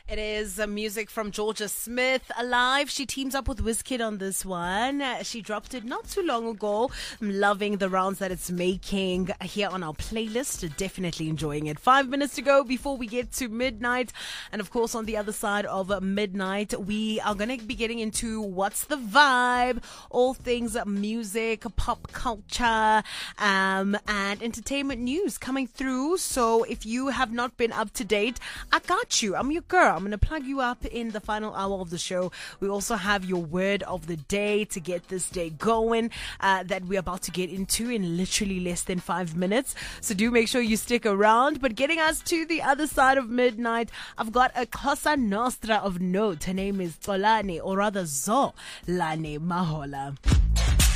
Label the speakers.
Speaker 1: It is music from Georgia Smith, Alive. She teams up with Wizkid on this one. She dropped it not too long ago. I'm loving the rounds that it's making here on our playlist. Definitely enjoying it. 5 minutes to go before we get to midnight. And of course, on the other side of midnight, we are going to be getting into What's the Vibe? All things music, pop culture, and entertainment news coming through. So if you have not been up to date, I got you. I'm your girl. I'm going to plug you up in the final hour of the show. We also have your word of the day to get this day going that we're about to get into in literally less than 5 minutes. So do make sure you stick around. But getting us to the other side of midnight, I've got a Xhosa Nostra of note. Her name is Xolani, or rather Zolani Mahola.